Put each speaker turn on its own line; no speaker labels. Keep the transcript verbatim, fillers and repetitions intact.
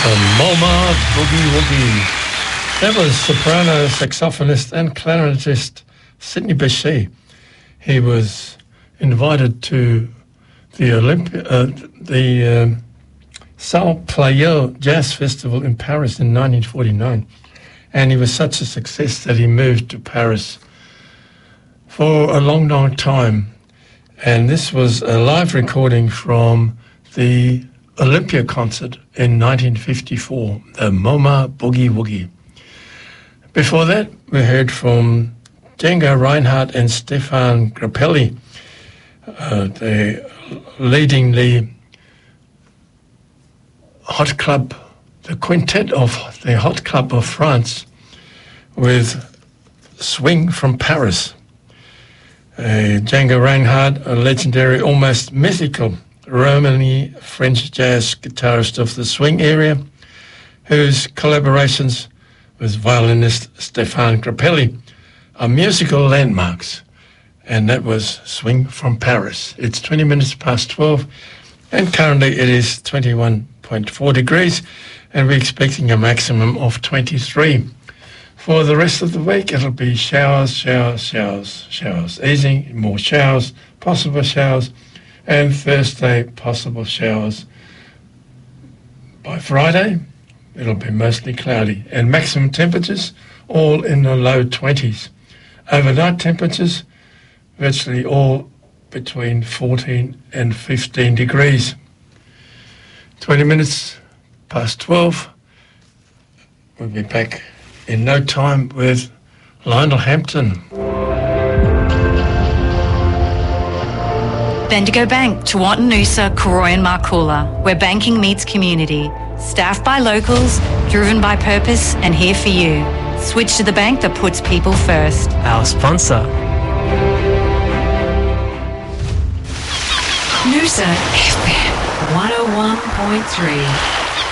The MoMA Boogie Woogie. That was soprano, saxophonist and clarinetist Sidney Bechet. He was invited to the Olympi- uh, the um, Sao Playel Jazz Festival in Paris in nineteen forty-nine. And he was such a success that he moved to Paris for a long, long time. And this was a live recording from the Olympia concert in nineteen fifty-four, the MoMA Boogie Woogie. Before that, we heard from Django Reinhardt and Stefan Grappelli. Uh, they're leading the Hot Club, the quintet of the Hot Club of France with Swing from Paris. Uh, Django Reinhardt, a legendary, almost mythical Romany French jazz guitarist of the swing area, whose collaborations with violinist Stefan Grappelli are musical landmarks. And that was Swing from Paris. It's twenty minutes past twelve, and currently it is twenty-one point four degrees, and we're expecting a maximum of twenty-three. For the rest of the week, it'll be showers, showers, showers, showers, easing, more showers, possible showers, and Thursday, possible showers. By Friday, it'll be mostly cloudy, and maximum temperatures all in the low twenties. Overnight temperatures virtually all between fourteen and fifteen degrees. twenty minutes past twelve. We'll be back in no time with Lionel Hampton.
Bendigo Bank, Tawantinoosa, Koroi and Markula, where banking meets community. Staffed by locals, driven by purpose, and here for you. Switch to the bank that puts people first.
Our sponsor.
Noosa F M one oh one point three.